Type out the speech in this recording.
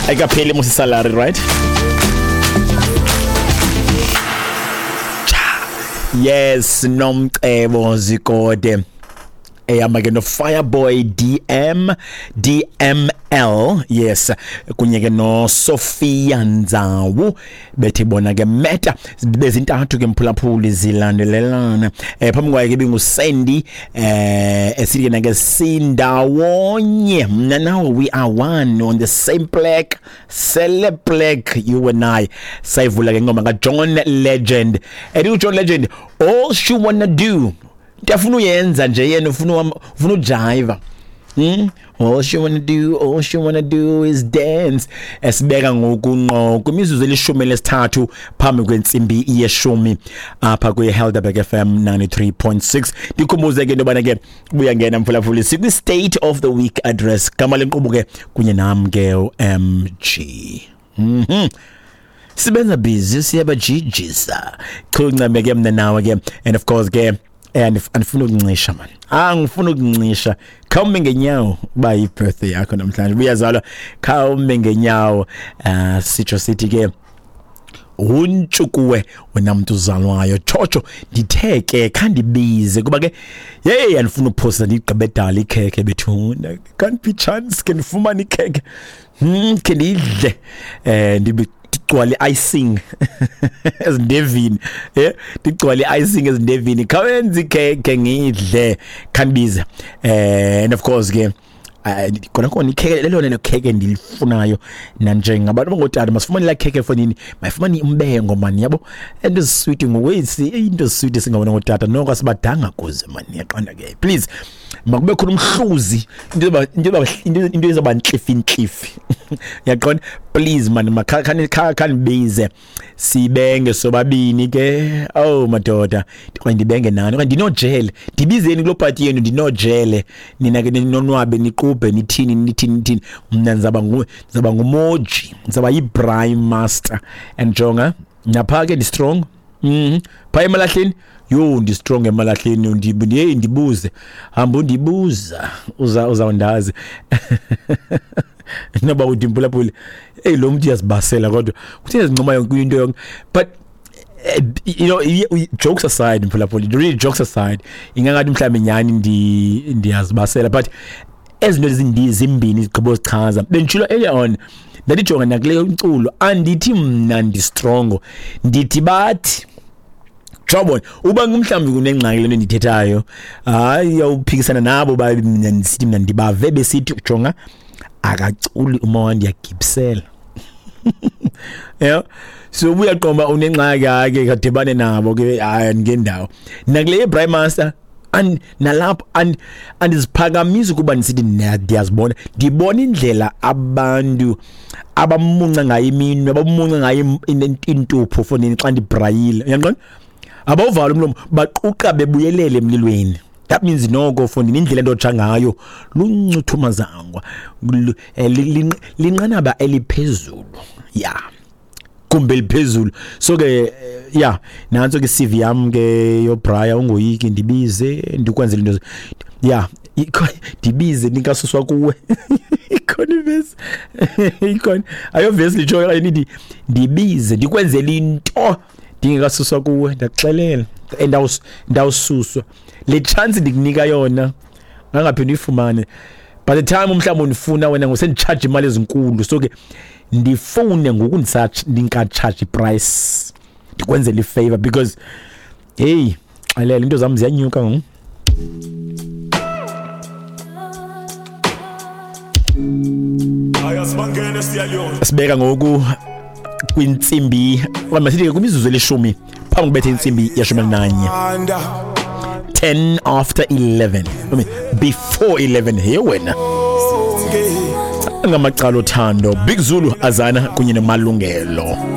ayikapheli musi salary, right? Yes, Nomcebo Zikode. Eyamake no Fireboy DML, yes, kunye ke no Sophia Nzawu bethi bona ke meta bezintathu ke mphulaphuli zilandelelana. Phambi kwakhe bingu Sandy esithi ke ke sindawonye. Now we are one on the same plaque, celebrate you and I. Sayivula ke ngoma ka John Legend. John Legend, all she wanna do Tafunu yenza nje yena ufuna ujive. All she wanna do is dance. Esibeka ngokunqoko imizuzu elishumi lesithathu phambi kwensimbi yeshumi apha kwe Helderberg FM 93.6. Dikhumbuze ke into bana ke buya ngena mphulaphuli sikwi state of the week address kama lenqubo ke kunye nami ke MG. Sibenza busy siyaba jijisa. Kuncame ke mna nawe ke and of course ke and ngifuna ukuncisha man. Ngifuna ukuncisha. Khawume ngenyawo ba yi birthday yakho namhlanje. Uyazalwa khawume ngenyawo. Sitho sithi ke untshukuwe wena muntu uzalwayo. Chocho nditheke khandibize kuba ke hey andifuna uphosta ndigqibedala ikheke bethuna. Can't be chance ke ndifumana ikheke. Ke ndidle digcwale icing ezindevini digcwale icing ezindevini khawenzi ke ngidle khandibiza and of course ke khona ikheke lelona nekheke ndilifunayo nanjengabantu ngotata masifumane la kheke fonini mayifumani umbengo man yabo into sweet ngokwesi into sweet singabona ngotata noko sibadanga kuze man yaqanda ke please makube khona umhluzi into ezaba nhlifintlifi yaqona please man makhani bize sibenge sobabini ke oh madoda ndibenge nani kanti ndinojele ndibizeni kulo party yenu ndinojele nina ke ninonwabe niqubhe nithini mna nzaba ngumoji nzaba yibrime master and jonga napha ke ndi strong pha emalahleni yo ndi strong emalahleni ndibuze hamba undibuza uzawundazi noba udimpula phula lo muntu uyazibasela kodwa kuthi ezincoma yonke into yonke but you know jokes aside mphulaphuli really jokes aside ingangathi mhlawumbe nyani ndiyazibasela but ezinto ezimbini iziqhibo zichaza benjilo earlier on ndadijonga nakuleyo umculo andithi mna ndi-strong ndithi bathi Trouble uba ngumhlambi kunengxaki lento ndithethayo hayi awuphikisana nabo ba mina nisithi mina ndibave besithi ujonga akaculi uma wandi yagibisela yeah so uyaqomba unengxaki yake kadibane nabo ke hayi ngendawo nakule Brian Master and nalapho and iziphakamisa kuba nisithi ndiyazibona ndibona indlela abantu abamunca ngayo iminwe abamunca ngayo intupho fonini xa ndibrayile uyaqonda abawuvala umlomo baquqa bebuyelele emlilweni that means noko fonini indlela endotsha ngayo luncuthuma zangwa linqanaba eliphezulu yeah kumbe liphezulu so ke yeah nanso ke CV yami ke yo Brian ungoyiki ndibize ndikwenzela into yeah ndibize ninkasuswa kuwe iconverse icon ayo obviously joy ayini ndibize ndikwenzela into ndingekasuswa kuwe ndakuxelela ndawususwa le chance ndikunika yona ngangaphi ndifumane by the time umhlawumbe undifuna wena ngosendicharge imali ezinkulu so ke ndifune ngoku ndinka-charge price ndikwenzela ifavor because hey xelela into zami ziyanyuka ngoku sibeka ngoku kwinsimbi masithi kumizuzu elishumi phambi kubethe insimbi yeshumi elinanye 10 after 11 I mean before 11 hey wena ngamacala othando Big Zulu azana kunye nemalungelo